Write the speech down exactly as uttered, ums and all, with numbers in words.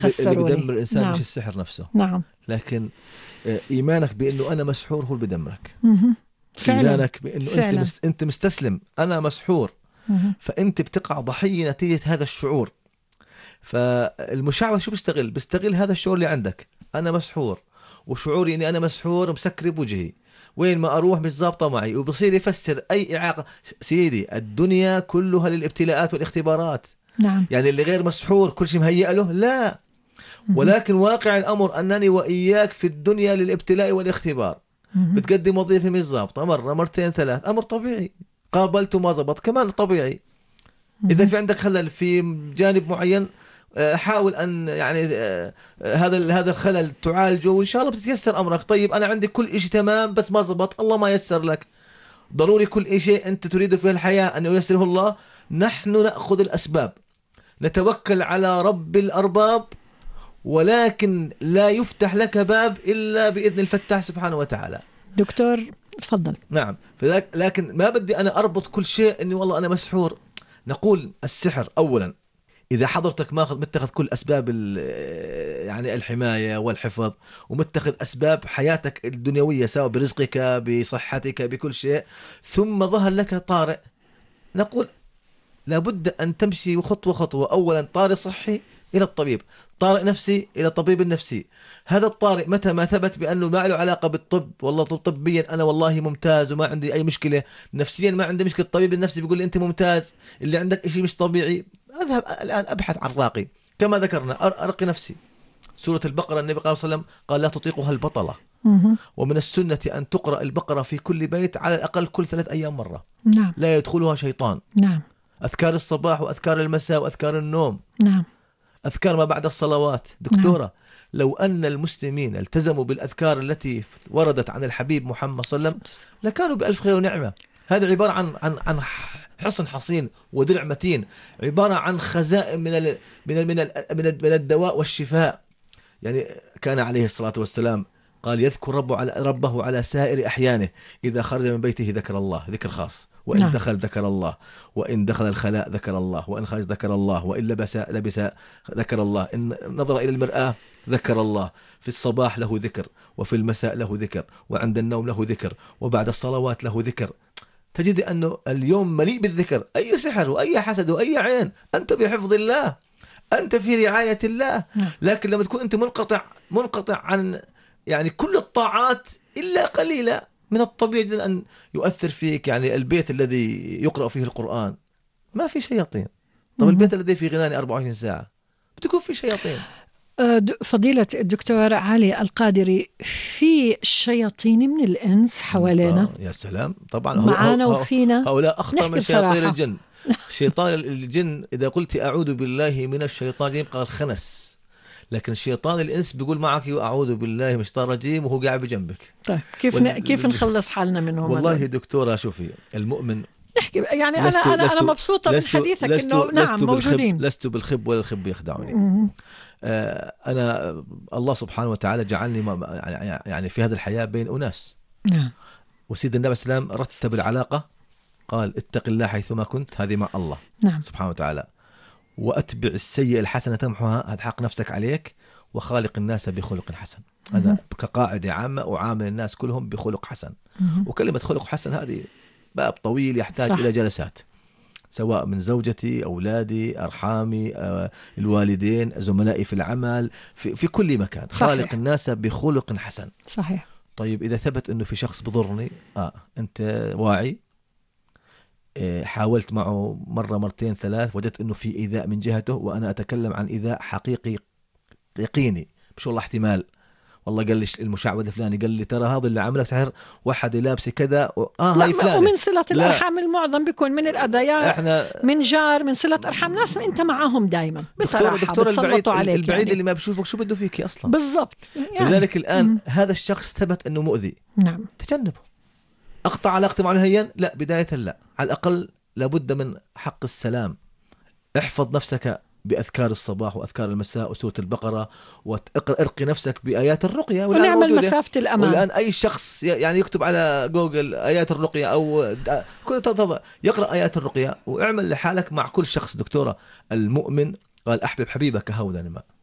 اللي بدمر الإنسان نعم. مش السحر نفسه نعم. لكن إيمانك بأنه أنا مسحور هو اللي بدمرك. فعلا. إيمانك بأنه فعلا. أنت مس... أنت مستسلم أنا مسحور، مه. فأنت بتقع ضحية نتيجة هذا الشعور. فالمشعوذ شو بيستغل؟ بيستغل هذا الشعور اللي عندك، أنا مسحور وشعوري إني أنا مسحور مسكر بوجهي، وين ما أروح مش ظابطة معي، وبصير يفسر أي إعاقة. سيدي الدنيا كلها للابتلاءات والاختبارات. نعم. يعني اللي غير مسحور كل شيء مهيئ له؟ لا، ولكن واقع الأمر أنني وإياك في الدنيا للابتلاء والاختبار. بتقدم وظيفة مش ظابطة مرة مرتين ثلاث، أمر طبيعي. قابلت وما ظبط كمان طبيعي. إذا في عندك خلل في جانب معين حاول أن يعني هذا هذا الخلل تعالجه وإن شاء الله بتتيسر أمرك. طيب أنا عندي كل إشي تمام بس ما ظبط، الله ما يسر لك. ضروري كل إشي أنت تريده في الحياة أن ييسره الله. نحن نأخذ الأسباب، نتوكل على رب الأرباب، ولكن لا يفتح لك باب إلا بإذن الفتاح سبحانه وتعالى. دكتور تفضل. نعم. فذلك لكن ما بدي أنا أربط كل شيء إني والله أنا مسحور. نقول السحر أولا إذا حضرتك ماخذ متخذ كل أسباب يعني الحماية والحفظ، ومتخذ أسباب حياتك الدنيوية سواء برزقك بصحتك بكل شيء، ثم ظهر لك طارئ، نقول لابد أن تمشي خطوة خطوة. أولا طارئ صحي إلى الطبيب، طارئ نفسي إلى الطبيب النفسي. هذا الطارئ متى ما ثبت بأنه ما له علاقة بالطب، والله طبيا أنا والله ممتاز وما عندي أي مشكلة، نفسيا ما عندي مشكلة، الطبيب النفسي بيقول لي أنت ممتاز، اللي عندك إشي مش طبيعي، أذهب الآن أبحث عن راقي. كما ذكرنا أرقي نفسي. سورة البقرة النبي صلى الله عليه وسلم قال لا تطيقها البطلة. ومن السنة أن تقرأ البقرة في كل بيت على الأقل كل ثلاث أيام مرة. نعم. لا يدخلها شيطان. نعم. أذكار الصباح وأذكار المساء وأذكار النوم. نعم. أذكار ما بعد الصلوات. دكتورة نعم. لو أن المسلمين التزموا بالأذكار التي وردت عن الحبيب محمد صلى الله عليه وسلم لكانوا بألف خير ونعمة. هذا عبارة عن عن عن حصن حصين ودرع متين، عبارة عن خزائن من ال من ال من ال من, ال من الدواء والشفاء. يعني كان عليه الصلاة والسلام قال يذكر ربه على ربه على سائر أحيانه، إذا خرج من بيته ذكر الله ذكر خاص، وإن نعم. دخل ذكر الله، وإن دخل الخلاء ذكر الله، وإن خرج ذكر الله، وإن لبس لبس ذكر الله، إن نظر إلى المرآة ذكر الله. في الصباح له ذكر، وفي المساء له ذكر، وعند النوم له ذكر، وبعد الصلوات له ذكر. تجد أنه اليوم مليء بالذكر. أي سحر وأي حسد وأي عين، أنت بحفظ الله، أنت في رعاية الله. لكن لما تكون أنت منقطع منقطع عن يعني كل الطاعات إلا قليلة، من الطبيعي جدا أن يؤثر فيك. يعني البيت الذي يقرأ فيه القرآن ما في شياطين. طب البيت الذي فيه غناني أربعة وعشرين ساعة بتكون في شياطين. فضيلة الدكتور علي القادري، في شياطين من الإنس حوالينا. يا سلام. طبعا معانا وفينا. هؤلاء أخطر من شياطين الجن. شيطان الجن إذا قلت أعوذ بالله من الشيطان الرجيم قال خنس، لكن شيطان الإنس بيقول معك أعوذ بالله من الشيطان الرجيم وهو قاعد بجنبك. طيب كيف وال... كيف نخلص حالنا منهم؟ والله هذا؟ دكتورة شوفي المؤمن نحكي يعني أنا أنا أنا مبسوطة من حديثك إنه نعم موجودين. لست بالخب ولا الخب يخدعني. آه أنا الله سبحانه وتعالى جعلني يعني في هذه الحياة بين أناس. نعم. وسيد النبي صلى الله عليه وسلم رتب العلاقة، قال اتق الله حيثما كنت، هذه مع الله. نعم. سبحانه وتعالى. وأتبع السيئة الحسنة تمحها، هذا حق نفسك عليك. وخالق الناس بخلق حسن، هذا كقاعدة عامة، وعامل الناس كلهم بخلق حسن. وكلمة خلق حسن هذه باب طويل يحتاج صح. إلى جلسات، سواء من زوجتي، أولادي، أرحامي، آه، الوالدين، زملائي في العمل، في, في كل مكان. صحيح. خالق الناس بخلق حسن. صحيح. طيب إذا ثبت أنه في شخص بضرني، آه أنت واعي، آه حاولت معه مرة مرتين ثلاث، وجدت أنه في إيذاء من جهته، وأنا أتكلم عن إيذاء حقيقي يقيني، مش والله احتمال. والله قال لي المشعوذ الفلاني قال لي ترى هذا اللي عملك سحر، واحد لابسه كذا و... اه هاي فلان. ومن صلة الأرحام المعظم بيكون من الأذى، احنا من جار، من صلة أرحام، ناس انت معاهم دائما بصراحة. دكتور البعيد, عليك البعيد يعني. اللي ما بشوفك شو بده فيك اصلا بالضبط يعني. فلذلك الآن م- هذا الشخص ثبت انه مؤذي، نعم، تجنبه. اقطع علاقتي معه نهائيا؟ لا، بداية لا، على الأقل لابد من حق السلام. احفظ نفسك بأذكار الصباح وأذكار المساء وسورة البقرة، وارقي نفسك بآيات الرقية، ونعمل مسافة الأمان. والآن أي شخص يعني يكتب على جوجل آيات الرقية أو كل يقرأ آيات الرقية، واعمل لحالك مع كل شخص. دكتورة المؤمن قال أحبب حبيبك هودا ما